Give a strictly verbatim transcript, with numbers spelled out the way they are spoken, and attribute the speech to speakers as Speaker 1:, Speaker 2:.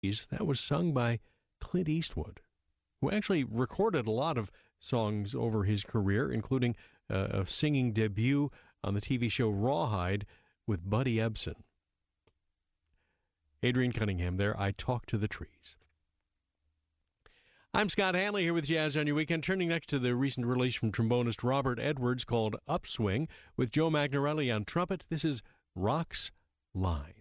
Speaker 1: That was sung by Clint Eastwood, who actually recorded a lot of songs over his career, including uh, a singing debut on the T V show Rawhide with Buddy Ebsen. Adrian Cunningham there, I Talk to the Trees. I'm Scott Hanley here with Jazz on Your Weekend, turning next to the recent release from trombonist Robert Edwards called Upswing with Joe Magnarelli on trumpet. This is Rock's Line.